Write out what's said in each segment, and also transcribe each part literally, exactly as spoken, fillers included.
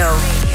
Radio.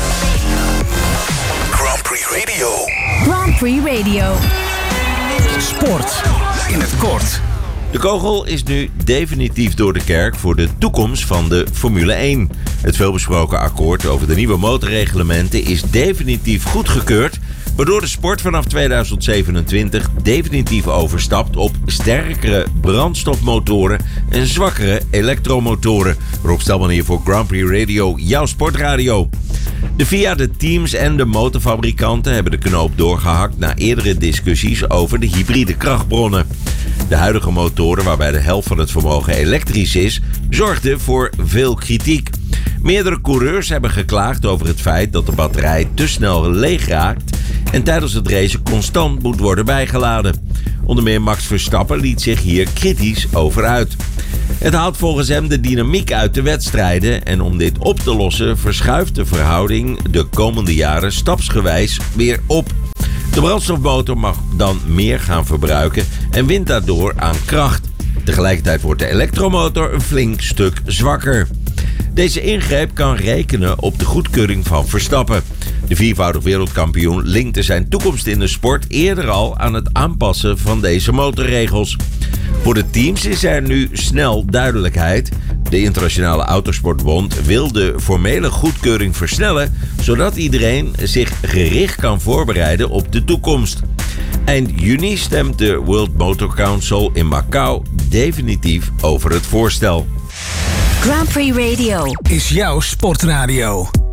Grand Prix Radio. Grand Prix Radio. Sport in het kort. De kogel is nu definitief door de kerk voor de toekomst van de Formule één. Het veelbesproken akkoord over de nieuwe motorreglementen is definitief goedgekeurd, waardoor de sport vanaf tweeduizend zevenentwintig definitief overstapt op sterkere brandstofmotoren en zwakkere elektromotoren. Rob Stelman hier voor Grand Prix Radio, jouw sportradio. De F I A, de teams en de motorfabrikanten hebben de knoop doorgehakt na eerdere discussies over de hybride krachtbronnen. De huidige motoren, waarbij de helft van het vermogen elektrisch is, zorgden voor veel kritiek. Meerdere coureurs hebben geklaagd over het feit dat de batterij te snel leeg raakt en tijdens het racen constant moet worden bijgeladen. Onder meer Max Verstappen liet zich hier kritisch over uit. Het haalt volgens hem de dynamiek uit de wedstrijden en om dit op te lossen verschuift de verhouding de komende jaren stapsgewijs weer op. De brandstofmotor mag dan meer gaan verbruiken en wint daardoor aan kracht. Tegelijkertijd wordt de elektromotor een flink stuk zwakker. Deze ingreep kan rekenen op de goedkeuring van Verstappen. De viervoudig wereldkampioen linkte zijn toekomst in de sport eerder al aan het aanpassen van deze motorregels. Voor de teams is er nu snel duidelijkheid. De Internationale Autosportbond wil de formele goedkeuring versnellen, zodat iedereen zich gericht kan voorbereiden op de toekomst. Eind juni stemt de World Motor Council in Macau definitief over het voorstel. Grand Prix Radio Is jouw sportradio.